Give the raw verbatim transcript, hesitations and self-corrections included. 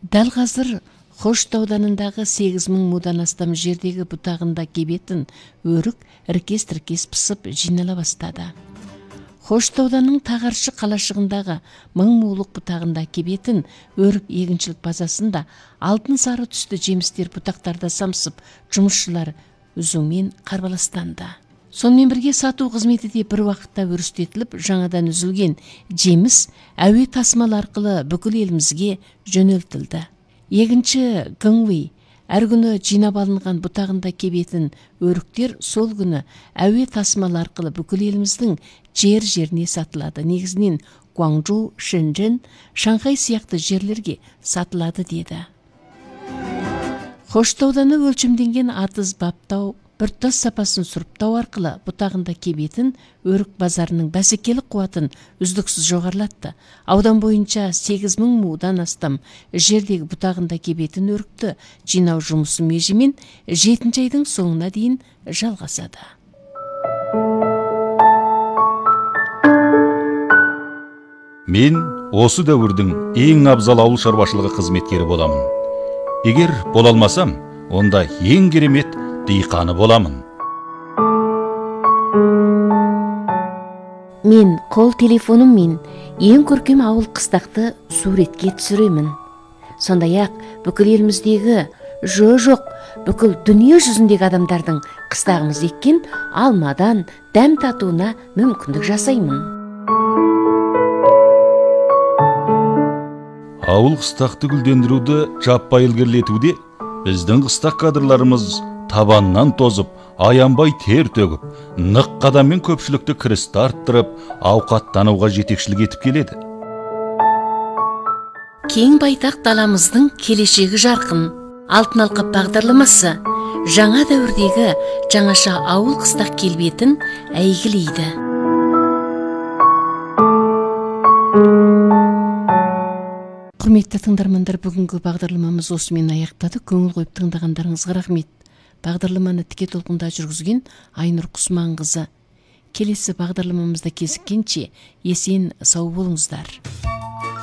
Дәл қазір Хошты ауданындағы сегіз мың мудан астам жердегі бұтағында кебетін өрік іркес-тіркес пысып жинала бастады. Хошты ауданының Тағаршы қалашығындағы мың мулық бұтағында кебетін өрік егіншілік базасында алтын сары түсті жемістер бұтақтарда самсып, жұмысшылар үзумен қарбаластанды. Сонымен бірге сату қызметі де бір уақытта өрістетіліп, жаңадан үзілген жеміс әуе тасымал арқылы бүкіл елімізге жөнелтілді. Егінші Гыңвей әр күні жинап алынған бұтағында кебетін өріктер сол күні әуе тасымал арқылы бүкіл еліміздің жер-жеріне сатылады. Негізінен Гуанчжоу, Шэньчжэн, Шанхай сияқты жерлерге сатылады деді. Хошты ауданы өлшемденген атыз баптау, біртұтас сапасын сұрыптау арқылы бұтағында кебетін өрік базарының бәсекелік қуатын үздіксіз жоғарылатты. Аудан бойынша сегіз мың мудан астам жердегі бұтағында кебетін өрікті жинау жұмысы межемен жетінші айдың соңына дейін жалғасады. Мен осы дәуірдің ең абзал ауыл шаруашылығы қызметкері боламын. Егер бола алмасам, онда ең керемет диқаны боламын. Мен қол телефоныммен ең көркем ауыл қыстақты суретке түсіремін. Сондай-ақ бүкіл еліміздегі жо жоқ, бүкіл дүние жүзіндегі адамдардың қыстағымыз еккен алмадан дәм татуына мүмкіндік жасаймын. Ауыл қыстақты гүлдендіруді жаппай ілгерілетуде біздің қыстақ кадрларымыз табаннан тозып, аянбай тер төгіп, нық қадаммен көпшілікті кірісті арттырып, ауқаттануға жетекшілік етіп келеді. Кең байтақ даламыздың келешегі жарқын, алтын алқап бағдарламасы жаңа дәуірдегі жаңаша ауыл қыстақ келбетін әйгілейді. Құрметті тыңдармандар, бүгінгі бағдарламамыз осымен аяқтады. Көңіл қойып тыңдағандарыңызға рахмет. Бағдарламаны тіке толқында жүргізген Айнұр Құсманқызы. Келесі бағдарламамызда кезіккенше есен сау болыңыздар.